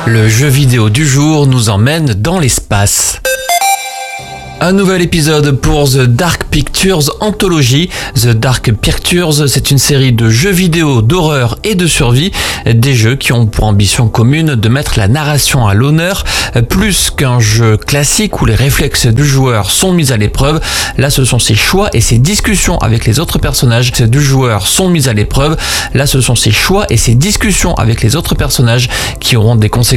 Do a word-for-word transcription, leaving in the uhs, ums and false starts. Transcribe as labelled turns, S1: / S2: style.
S1: Le jeu vidéo du jour nous emmène dans l'espace. Un nouvel épisode pour The Dark Pictures Anthology. The Dark Pictures, c'est une série de jeux vidéo d'horreur et de survie, des jeux qui ont pour ambition commune de mettre la narration à l'honneur. Plus qu'un jeu classique où les réflexes du joueur sont mis à l'épreuve, là ce sont ses choix et ses discussions avec les autres personnages du joueur sont mis à l'épreuve. Là ce sont ses choix et ses discussions avec les autres personnages qui auront des conséquences